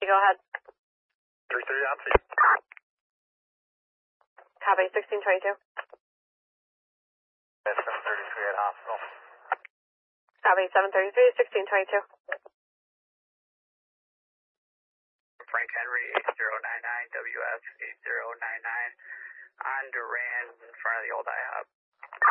go ahead. 330 on scene. Copy, 1622. That's 733 at hospital. Copy, 733, 1622. Frank Henry, 8099, WF 8099, on Durand in front of the old IHOP.